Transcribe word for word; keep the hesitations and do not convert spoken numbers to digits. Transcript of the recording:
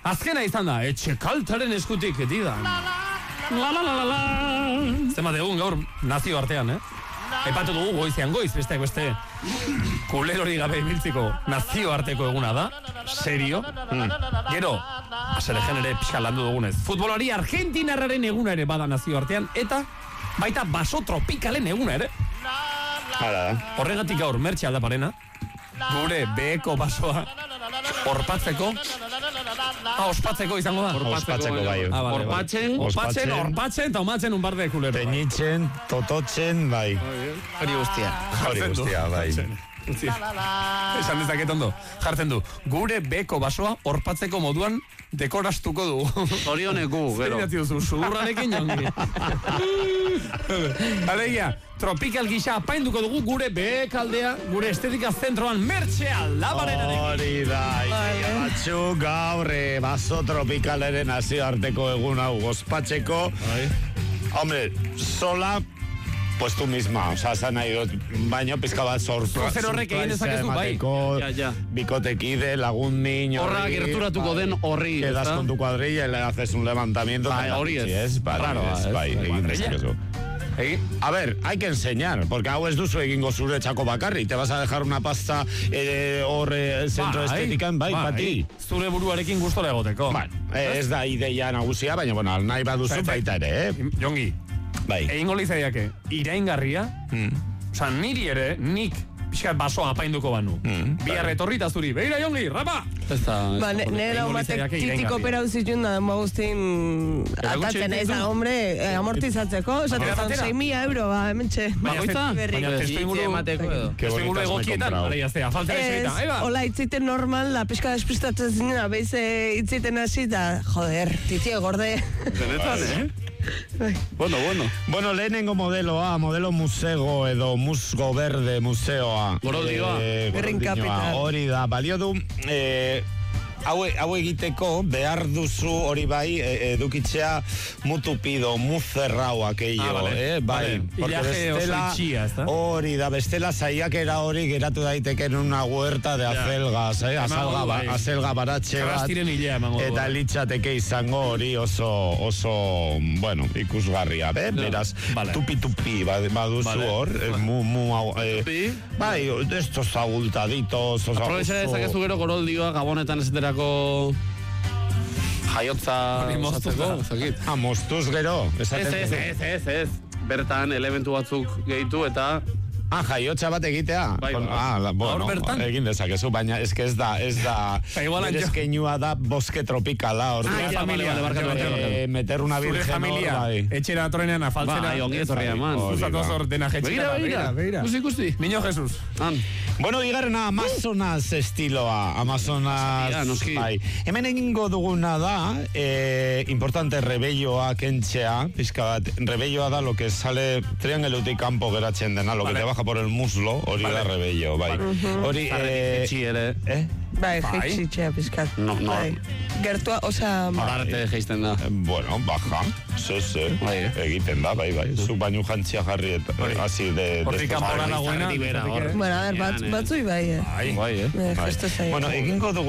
Azkena izan da, etxe kaltaren eskutik, dida. La la la la la. Zema degun gaur nazio artean, eh? Aipatu dugu goizean goiz, besteak beste kulerori gabe ibiltziko nazio arteko eguna da. Serio. Mm. Gero, aseregen ere pixka landu dugunez. Futbolari argentinarraren eguna ere bada nazio artean, eta baita baso tropikalen eguna ere. Hala da. Horregatik gaur mertxe aldaparena, gure beheko basoa orpatzeko, ah, ospatzeko izango da. Ospatzeko bai. Ah, vale, Orpatzen, Ospatzen, orpatzen, eta omatzen un bar de kulero. Teñitzen, tototzen, bai. Hori guztia. Hori guztia, bai. Esan dezaket ondo, jartzen du, gure beko basoa orpatzeko moduan dekorastuko du. Zorioneku, gero. Zer duzu, sudurrarekin jongi. Alegia, tropikal gisa apainduko dugu gure bekaldea, gure estetika zentroan mertxe aldabarenarekin. Hori da, ideia batzuk gaur eh, baso tropikalaren nazioarteko egun hau ospatzeko. Hombre, sola... Pues tú misma, o sea, zan nahi dut, baino pizka bat sorpresa. Zer horrek egin dezakezu, bai. Ja, ja. Bicotekide, lagun niño. Horra gerturatuko den horri. Quedas con tu cuadrilla y le haces un levantamiento. Bai, hori ez. Es, bai, Raro, es, ez. bai, egin dezakezu. A ver, hay que enseñar, porque hau ez duzu egingo zure txako bakarri. Te vas a dejar una pasta eh, hor eh, centro estetikan, bai, pati. Zure buruarekin gustora egoteko. Bueno, eh, ez da ideia nagusia, baina, bueno, nahi baduzu baita ere, eh? Jongi, bai. Egingo lizaiake, iraingarria, mm. Osa, niri ere, nik pixkat basoa apainduko banu. Mm, Bihar etorrita zuri, begira Jongi, rapa! Ez da... Ba, nera batek titiko opera uzitun da, ma guztin atatzen ez da, hombre, amortizatzeko, esaten zan, sei mila euro, ba, hemen txe. Baina testuinguru egokietan, ara jaztea, falta eseita, eba! Hola, itziten normal, la pixka despistatzen zinen, abeiz itziten hasi, da, joder, titio gorde. Denetan, eh? Bueno, bueno. Bueno, lehenengo modeloa, modelo musego edo musgo verde museoa. Goroldioa. Eh, Goroldioa. Hori da, balio du... Eh, Hau, hau egiteko behar duzu hori bai edukitzea mutupido, muzerrau aquello, ah, vale, eh, bai. Vale. Ilaje oso itxia, ez da? Hori da, bestela saiakera hori geratu daiteken una huerta de azelgas, eh, azelga, ba, azelga baratxe bat, eta litzateke izango hori oso, oso, bueno, ikusgarria, be? Beraz, vale. Tupi-tupi baduzu vale. Hor, vale. mu, mu, eh, bai, estos abultaditos, aprovecha dezakezu gero Goroldioa gabonetan ezetera jaiotza osatzeko, zakit. Ah, moztuz gero. Ez, ez, ez, ez, ez. Bertan elementu batzuk gehitu eta... Ah, jaiotza bat egitea? Bai, bai. Ah, la, bueno, egin dezakezu, baina ez que ez da, ez da, berezkeinua da bosque tropikala, hor. Ah, ja, familia, eh, meter una virgen hor, bai. Etxera atorrenean afaltzera. Bai, ongi etorria, man. Zuzatoz hor dena jetxera. Begira, begira. Kusti, kusti. Niño Jesus. Bueno, bigarrena Amazonas estiloa, Amazonas... Bai. Hemen egingo duguna da, eh, importante rebelloa kentzea, pizka bat, rebelloa da lo que sale triangelutik kanpo geratzen dena, lo que te baja por el muslo, hori da rebello, bai. Hori, eh... eh? Bai, jeitxitxea pizkat. No, no. Gertua, oza... Horarte geizten da. Bueno, baja, ze, ze, egiten da, bai, bai. Zuk baino jantzia jarri eta, hasi de... Hortik kanpora dagoena. Bueno, a ver, batzui bai, eh. Bai, eh. Gesto zaila. Bueno, egingo dugu